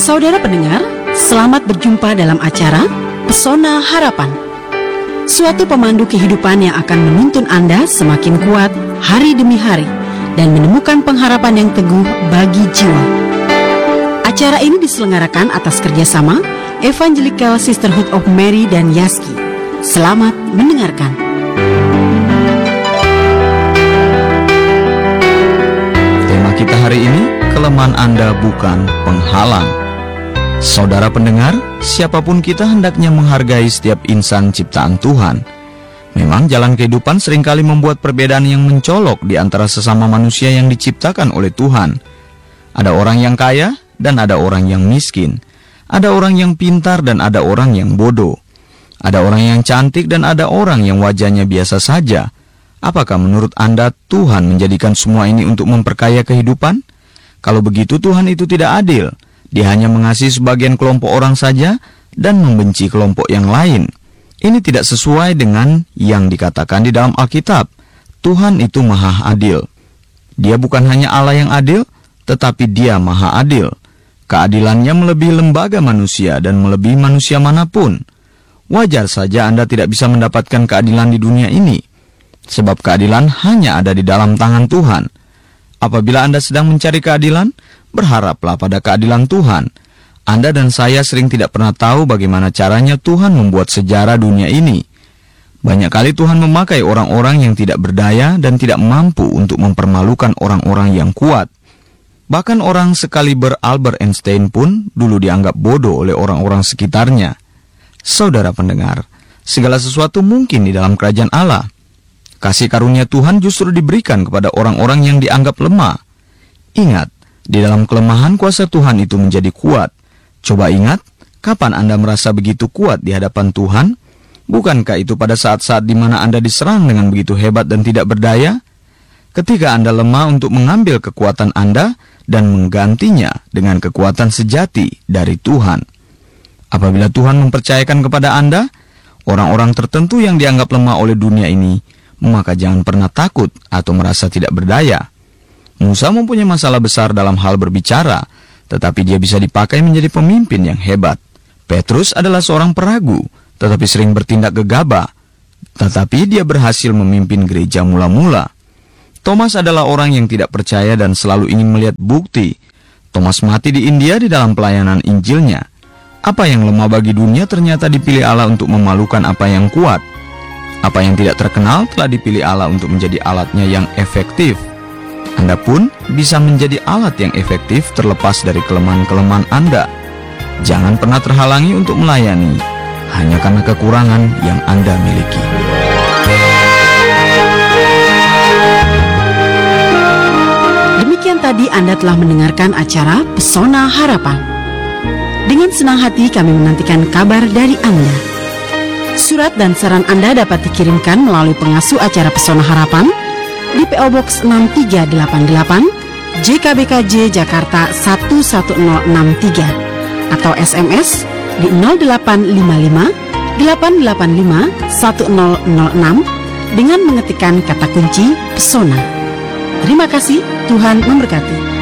Saudara pendengar, selamat berjumpa dalam acara Pesona Harapan. Suatu pemandu kehidupan yang akan menuntun Anda semakin kuat hari demi hari dan menemukan pengharapan yang teguh bagi jiwa. Acara ini diselenggarakan atas kerjasama Evangelical Sisterhood of Mary dan Yaski. Selamat mendengarkan. Tema kita hari ini, kelemahan Anda bukan penghalang. Saudara pendengar, siapapun kita hendaknya menghargai setiap insan ciptaan Tuhan. Memang jalan kehidupan seringkali membuat perbedaan yang mencolok di antara sesama manusia yang diciptakan oleh Tuhan. Ada orang yang kaya dan ada orang yang miskin. Ada orang yang pintar dan ada orang yang bodoh. Ada orang yang cantik dan ada orang yang wajahnya biasa saja. Apakah menurut Anda Tuhan menjadikan semua ini untuk memperkaya kehidupan? Kalau begitu Tuhan itu tidak adil. Dia hanya mengasihi sebagian kelompok orang saja dan membenci kelompok yang lain. Ini tidak sesuai dengan yang dikatakan di dalam Alkitab. Tuhan itu maha adil. Dia bukan hanya Allah yang adil, tetapi Dia maha adil. Keadilannya melebihi lembaga manusia dan melebihi manusia manapun. Wajar saja Anda tidak bisa mendapatkan keadilan di dunia ini, sebab keadilan hanya ada di dalam tangan Tuhan. Apabila Anda sedang mencari keadilan, berharaplah pada keadilan Tuhan. Anda dan saya sering tidak pernah tahu bagaimana caranya Tuhan membuat sejarah dunia ini. Banyak kali Tuhan memakai orang-orang yang tidak berdaya dan tidak mampu untuk mempermalukan orang-orang yang kuat. Bahkan orang sekaliber Albert Einstein pun dulu dianggap bodoh oleh orang-orang sekitarnya. Saudara pendengar, segala sesuatu mungkin di dalam kerajaan Allah. Kasih karunia Tuhan justru diberikan kepada orang-orang yang dianggap lemah. Ingat, di dalam kelemahan kuasa Tuhan itu menjadi kuat. Coba ingat, kapan Anda merasa begitu kuat di hadapan Tuhan? Bukankah itu pada saat-saat di mana Anda diserang dengan begitu hebat dan tidak berdaya? Ketika Anda lemah untuk mengambil kekuatan Anda dan menggantinya dengan kekuatan sejati dari Tuhan. Apabila Tuhan mempercayakan kepada Anda orang-orang tertentu yang dianggap lemah oleh dunia ini, maka jangan pernah takut atau merasa tidak berdaya. Musa mempunyai masalah besar dalam hal berbicara, tetapi dia bisa dipakai menjadi pemimpin yang hebat. Petrus adalah seorang peragu, tetapi sering bertindak gegabah, tetapi dia berhasil memimpin gereja mula-mula. Thomas adalah orang yang tidak percaya dan selalu ingin melihat bukti. Thomas mati di India di dalam pelayanan Injilnya. Apa yang lemah bagi dunia ternyata dipilih Allah untuk memalukan apa yang kuat. Apa yang tidak terkenal telah dipilih Allah untuk menjadi alatnya yang efektif. Anda pun bisa menjadi alat yang efektif terlepas dari kelemahan-kelemahan Anda. Jangan pernah terhalangi untuk melayani hanya karena kekurangan yang Anda miliki. Demikian tadi Anda telah mendengarkan acara Pesona Harapan. Dengan senang hati kami menantikan kabar dari Anda. Surat dan saran Anda dapat dikirimkan melalui pengasuh acara Pesona Harapan di PO Box 6388 JKBKJ Jakarta 11063 atau SMS di 0855 885 1006 dengan mengetikkan kata kunci Pesona. Terima kasih, Tuhan memberkati.